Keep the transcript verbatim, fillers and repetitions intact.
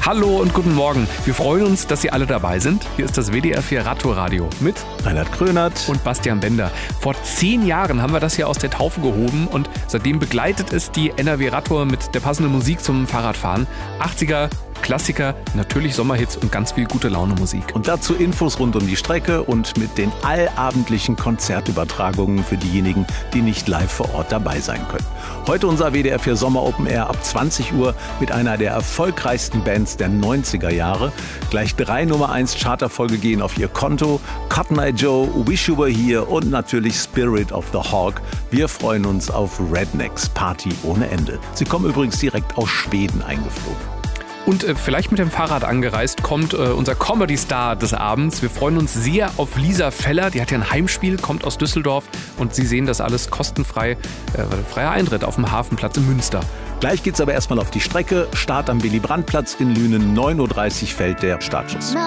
Hallo und guten Morgen. Wir freuen uns, dass Sie alle dabei sind. Hier ist das W D R vier Radtoradio mit Reinhard Krönert und Bastian Bender. Vor zehn Jahren haben wir das hier aus der Taufe gehoben und seitdem begleitet es die N R W Radtour mit der passenden Musik zum Fahrradfahren. achtziger Klassiker, natürlich Sommerhits und ganz viel gute Laune Musik. Und dazu Infos rund um die Strecke und mit den allabendlichen Konzertübertragungen für diejenigen, die nicht live vor Ort dabei sein können. Heute unser W D R vier Sommer Open Air ab zwanzig Uhr mit einer der erfolgreichsten Bands der neunziger Jahre. Gleich drei Nummer eins Charterfolge gehen auf ihr Konto. Cotton Eye Joe, Wish You Were Here und natürlich Spirit of the Hawk. Wir freuen uns auf Rednecks, Party ohne Ende. Sie kommen übrigens direkt aus Schweden eingeflogen. Und äh, vielleicht mit dem Fahrrad angereist kommt äh, unser Comedy-Star des Abends. Wir freuen uns sehr auf Lisa Feller. Die hat ja ein Heimspiel, kommt aus Düsseldorf. Und Sie sehen das alles kostenfrei. Äh, freier Eintritt auf dem Hafenplatz in Münster. Gleich geht's aber erstmal auf die Strecke. Start am Willy-Brandt-Platz in Lünen. neun Uhr dreißig fällt der Startschuss.